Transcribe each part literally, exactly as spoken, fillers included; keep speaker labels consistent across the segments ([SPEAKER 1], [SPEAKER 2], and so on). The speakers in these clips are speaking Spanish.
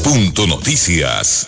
[SPEAKER 1] Punto Noticias.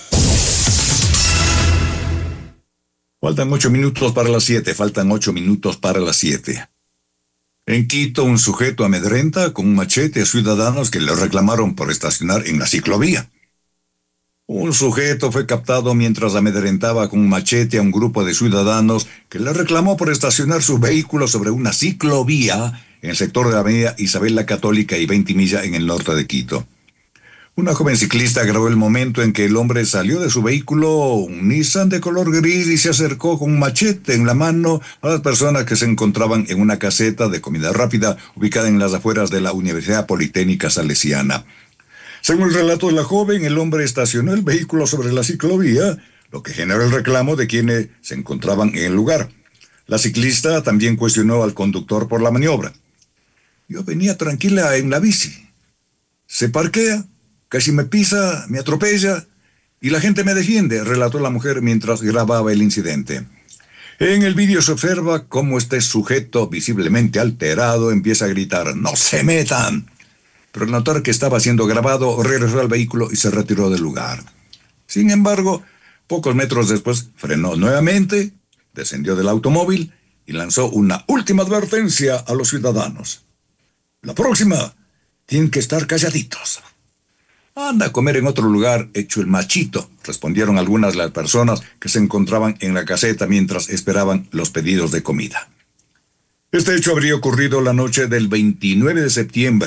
[SPEAKER 2] Faltan ocho minutos para las siete, faltan ocho minutos para las siete. En Quito, un sujeto amedrenta con un machete a ciudadanos que le reclamaron por estacionar en la ciclovía. Un sujeto fue captado mientras amedrentaba con un machete a un grupo de ciudadanos que le reclamó por estacionar su vehículo sobre una ciclovía en el sector de la avenida Isabel la Católica y Ventimilla en el norte de Quito. Una joven ciclista grabó el momento en que el hombre salió de su vehículo, un Nissan de color gris, y se acercó con un machete en la mano a las personas que se encontraban en una caseta de comida rápida ubicada en las afueras de la Universidad Politécnica Salesiana. Según el relato de la joven, el hombre estacionó el vehículo sobre la ciclovía, lo que generó el reclamo de quienes se encontraban en el lugar. La ciclista también cuestionó al conductor por la maniobra. Yo venía tranquila en la bici. Se parquea, casi me pisa, me atropella y la gente me defiende, relató la mujer mientras grababa el incidente. En el vídeo se observa cómo este sujeto, visiblemente alterado, empieza a gritar ¡no se metan! Pero al notar que estaba siendo grabado, regresó al vehículo y se retiró del lugar. Sin embargo, pocos metros después frenó nuevamente, descendió del automóvil y lanzó una última advertencia a los ciudadanos. La próxima, tienen que estar calladitos. Anda a comer en otro lugar, hecho el machito, respondieron algunas de las personas que se encontraban en la caseta mientras esperaban los pedidos de comida. Este hecho habría ocurrido la noche del veintinueve de septiembre.